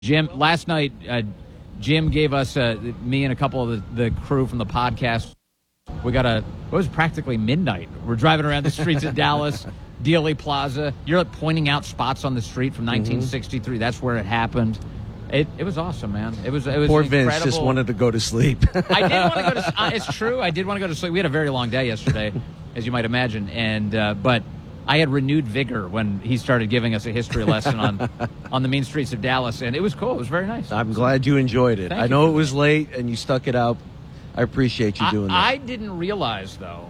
Jim, last night, Jim gave us, me and a couple of the crew from the podcast, it was practically midnight. We're driving around the streets of Dallas, Dealey Plaza. You're like pointing out spots on the street from 1963. That's where it happened. It was awesome, man. It was Poor incredible. Vince just wanted to go to sleep. I did want to go to it's true. I did want to go to sleep. We had a very long day yesterday, as you might imagine. And but I had renewed vigor when he started giving us a history lesson on the mean streets of Dallas. And it was cool. It was very nice. I'm glad you enjoyed it. I know it was late and you stuck it out. I appreciate you doing that. I didn't realize, though.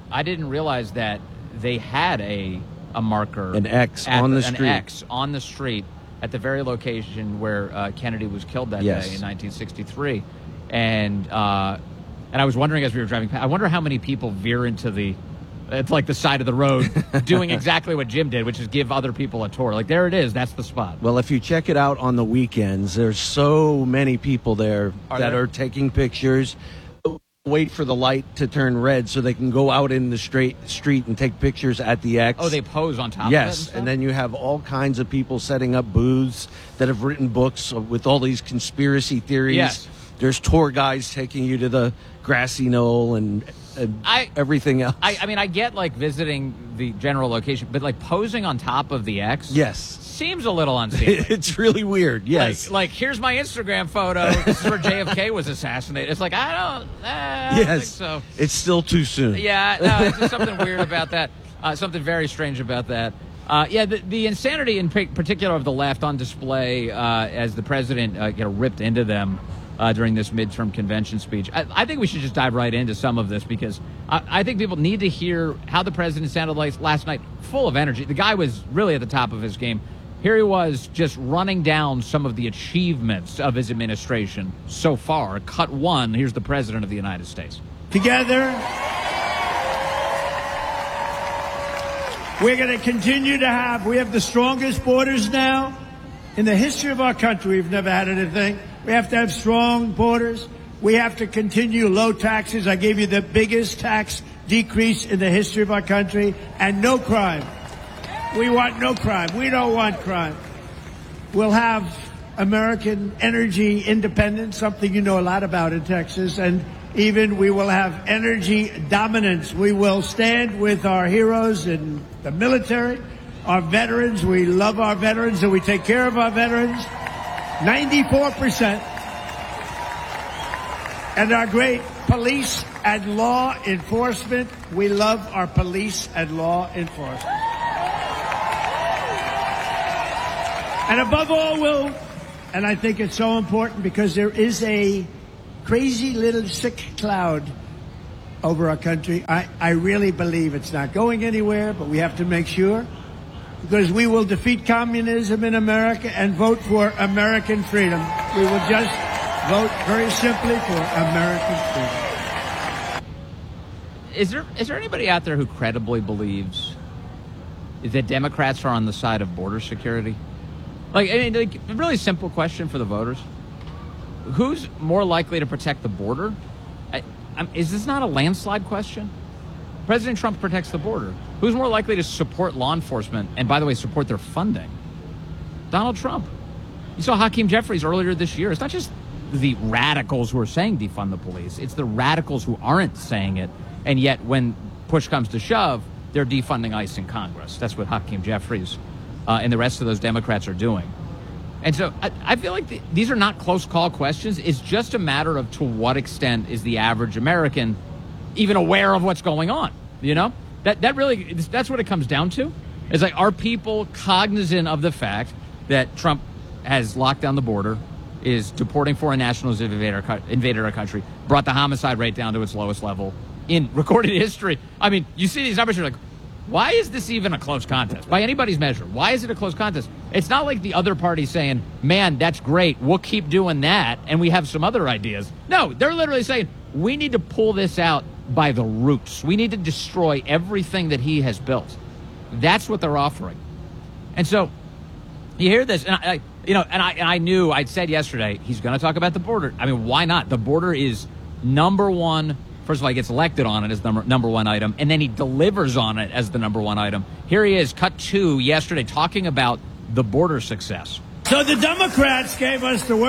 That they had a marker. An X on the street. An X on the street at the very location where Kennedy was killed that day in 1963. And I was wondering as we were driving past, I wonder how many people veer into it's like the side of the road doing exactly what Jim did, which is give other people a tour. Like, there it is. That's the spot. Well, if you check it out on the weekends, there's so many people there that are taking pictures. Wait for the light to turn red so they can go out in the street and take pictures at the X. Oh, they pose on top of it? Yes, and then you have all kinds of people setting up booths that have written books with all these conspiracy theories. Yes. There's tour guides taking you to the grassy knoll and everything else. I mean, I get, like, visiting the general location, but, like, posing on top of the X? Yes. Seems a little unseemly. It's really weird, yes. Like, here's my Instagram photo. This is where JFK was assassinated. It's like, I don't think so. It's still too soon. Yeah, no, it's just something weird about that. Something very strange about that. The insanity in particular of the left on display as the president ripped into them during this midterm convention speech. I think we should just dive right into some of this because I think people need to hear how the president sounded like last night, full of energy. The guy was really at the top of his game. Here he was just running down some of the achievements of his administration so far. Cut one, here's the president of the United States. Together, we're going to continue to we have the strongest borders now. In the history of our country, we've never had anything. We have to have strong borders. We have to continue low taxes. I gave you the biggest tax decrease in the history of our country, and no crime. We want no crime. We don't want crime. We'll have American energy independence, something you know a lot about in Texas, and even we will have energy dominance. We will stand with our heroes in the military, our veterans. We love our veterans, and we take care of our veterans. 94%. And our great police and law enforcement. We love our police and law enforcement. And above all, and I think it's so important because there is a crazy little sick cloud over our country. I really believe it's not going anywhere, but we have to make sure because we will defeat communism in America and vote for American freedom. We will just vote very simply for American freedom. Is there anybody out there who credibly believes that Democrats are on the side of border security? Like, I mean, like, a really simple question for the voters. Who's more likely to protect the border? Is this not a landslide question? President Trump protects the border. Who's more likely to support law enforcement and, by the way, support their funding? Donald Trump. You saw Hakeem Jeffries earlier this year. It's not just the radicals who are saying defund the police. It's the radicals who aren't saying it. And yet, when push comes to shove, they're defunding ICE in Congress. That's what Hakeem Jeffries and the rest of those Democrats are doing. And so I feel like these are not close call questions. It's just a matter of to what extent is the average American even aware of what's going on, you know? That's what it comes down to. It's like, are people cognizant of the fact that Trump has locked down the border, is deporting foreign nationals who invaded our country, brought the homicide rate down to its lowest level in recorded history? I mean, you see these numbers, you're like, why is this even a close contest? By anybody's measure, why is it a close contest? It's not like the other party saying, man, that's great, we'll keep doing that, and we have some other ideas. No, they're literally saying, we need to pull this out by the roots. We need to destroy everything that he has built. That's what they're offering. And so, you hear this, and I knew, I'd said yesterday, he's going to talk about the border. I mean, why not? The border is number one. First of all, he gets elected on it as number one item, and then he delivers on it as the number one item. Here he is, cut two, yesterday, talking about the border success. So the Democrats gave us the